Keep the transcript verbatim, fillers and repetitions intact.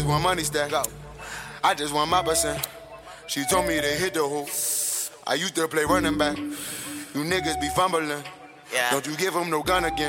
want money stack. Go. I just want my percent. She told me to hit the hoop. I used to play running back. You niggas be fumbling. Yeah. Don't you give him no gun again.